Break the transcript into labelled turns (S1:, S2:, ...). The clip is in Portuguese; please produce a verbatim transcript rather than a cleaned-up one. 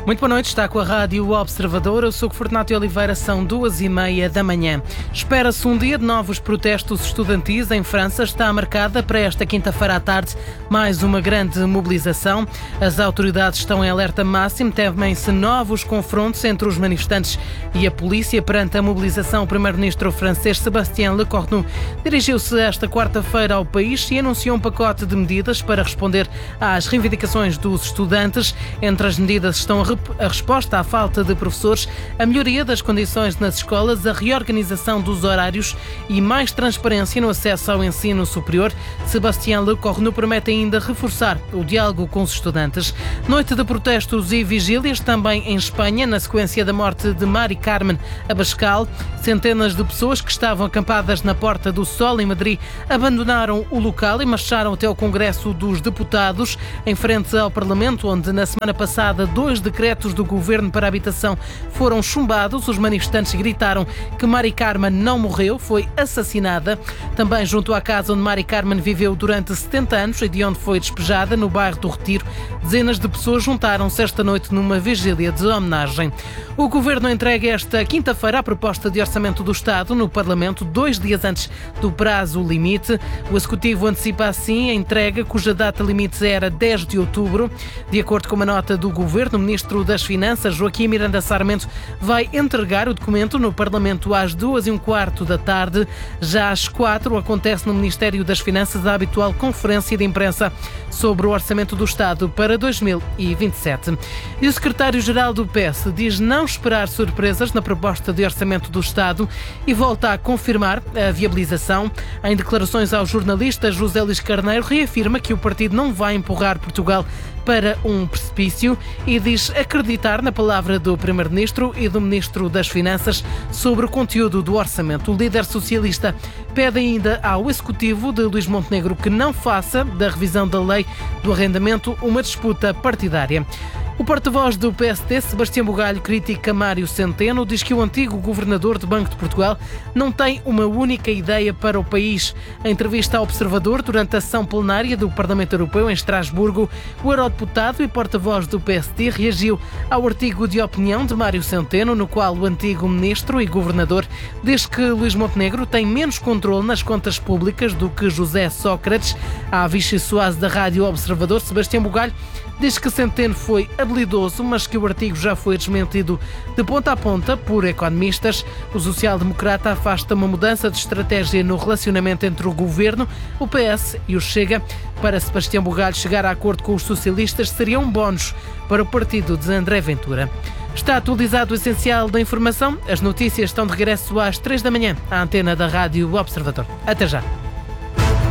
S1: Muito boa noite, está com a Rádio Observador. Eu sou o Fortunato Oliveira, são duas e meia da manhã. Espera-se um dia de novos protestos estudantis em França. Está marcada para esta quinta-feira à tarde mais uma grande mobilização. As autoridades estão em alerta máximo. Temem-se novos confrontos entre os manifestantes e a polícia. Perante a mobilização, o primeiro-ministro francês Sébastien Lecornu dirigiu-se esta quarta-feira ao país e anunciou um pacote de medidas para responder às reivindicações dos estudantes. Entre as medidas estão a a resposta à falta de professores, a melhoria das condições nas escolas, a reorganização dos horários e mais transparência no acesso ao ensino superior. Sébastien Lecornu promete ainda reforçar o diálogo com os estudantes. Noite de protestos e vigílias também em Espanha, na sequência da morte de Mari Carmen Abascal. Centenas de pessoas que estavam acampadas na Porta do Sol, em Madrid, abandonaram o local e marcharam até ao Congresso dos Deputados, em frente ao Parlamento, onde na semana passada dois decretos do Governo para a Habitação foram chumbados. Os manifestantes gritaram que Mari Carmen não morreu, foi assassinada. Também junto à casa onde Mari Carmen viveu durante setenta anos e de onde foi despejada, no bairro do Retiro, dezenas de pessoas juntaram-se esta noite numa vigília de homenagem. O Governo entrega esta quinta-feira a proposta de orçamento do Estado no Parlamento, dois dias antes do prazo limite. O Executivo antecipa assim a entrega, cuja data limite era dez de outubro. De acordo com uma nota do Governo, o Ministro das Finanças, Joaquim Miranda Sarmento, vai entregar o documento no Parlamento às duas e um quarto da tarde. Já às quatro acontece no Ministério das Finanças a habitual conferência de imprensa sobre o Orçamento do Estado para dois mil e vinte e sete. E o Secretário-Geral do P S diz não esperar surpresas na proposta de Orçamento do Estado e volta a confirmar a viabilização. Em declarações aos jornalistas, José Luís Carneiro reafirma que o partido não vai empurrar Portugal para um precipício e diz acreditar na palavra do Primeiro-Ministro e do Ministro das Finanças sobre o conteúdo do orçamento. O líder socialista pede ainda ao Executivo de Luís Montenegro que não faça da revisão da lei do arrendamento uma disputa partidária. O porta-voz do P S D, Sebastião Bugalho, critica Mário Centeno, diz que o antigo governador do Banco de Portugal não tem uma única ideia para o país. Em entrevista ao Observador, durante a sessão plenária do Parlamento Europeu em Estrasburgo, o eurodeputado e porta-voz do P S D reagiu ao artigo de opinião de Mário Centeno, no qual o antigo ministro e governador diz que Luís Montenegro tem menos controle nas contas públicas do que José Sócrates. À Vichy Soase da Rádio Observador, Sebastião Bugalho diz que Centeno foi habilidoso, mas que o artigo já foi desmentido de ponta a ponta por economistas. O social-democrata afasta uma mudança de estratégia no relacionamento entre o Governo, o P S e o Chega. Para Sebastião Bugalho, chegar a acordo com os socialistas seria um bónus para o partido de André Ventura. Está atualizado o essencial da informação. As notícias estão de regresso às três da manhã, à antena da Rádio Observador. Até já.